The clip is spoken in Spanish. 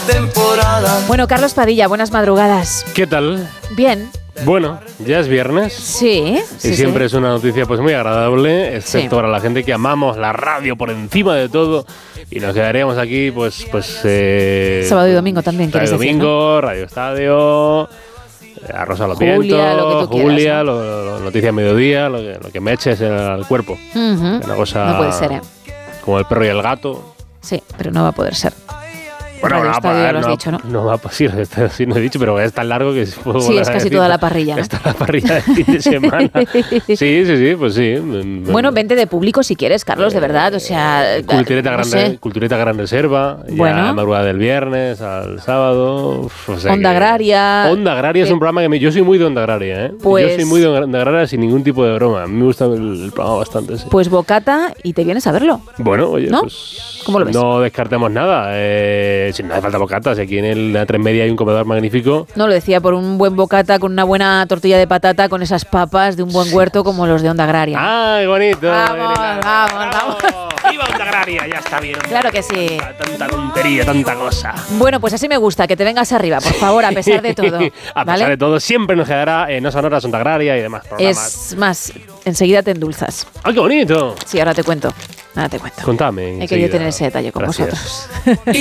temporada. Bueno, Carlos Padilla, buenas madrugadas. ¿Qué tal? Bien. Bueno, ya es viernes. Sí. Y siempre es una noticia pues muy agradable, excepto para la gente que amamos la radio por encima de todo. Y nos quedaríamos aquí sábado y domingo también, ¿quieres decir? Sábado y domingo, Radio Estadio, Arroz a los Julia, vientos, lo que tú quieras, Julia, ¿no? Noticia a mediodía, lo que me eches al cuerpo. Una cosa no puede ser, ¿eh? Como el perro y el gato. Sí, pero no va a poder ser. Bueno, Radio Estadio, lo has dicho, ¿no? No va a sí, no he dicho, pero es tan largo que puedo sí, es casi toda la parrilla, ¿no? Está la parrilla de fin de semana. Sí, pues sí. Bueno, vente de público si quieres, Carlos, de verdad, o sea... Cultureta Gran Reserva, bueno. Ya madrugada del viernes al sábado... Onda Agraria... Onda Agraria es un programa que yo soy muy de Onda Agraria, ¿eh? Pues, yo soy muy de Onda Agraria sin ningún tipo de broma. A mí me gusta el programa bastante, sí. Pues bocata y te vienes a verlo. Bueno, oye, ¿no? Pues... ¿Cómo lo ves? No descartemos nada. Si no hace falta bocatas, aquí en la 3 Media hay un comedor magnífico. No, lo decía por un buen bocata con una buena tortilla de patata con esas papas de un buen huerto como los de Onda Agraria. ¡Ay, bonito! Vamos. ¡Viva Onda Agraria! Ya está bien. Claro que sí. Tanta tontería, tanta cosa. Bueno, pues así me gusta, que te vengas arriba, por favor, a pesar de todo. A pesar de todo, siempre nos quedará No Sonoras, Onda Agraria y demás programas. Es más, enseguida te endulzas. ¡Ay, qué bonito! Sí, ahora te cuento. Contame. He querido tener ese detalle con vosotros.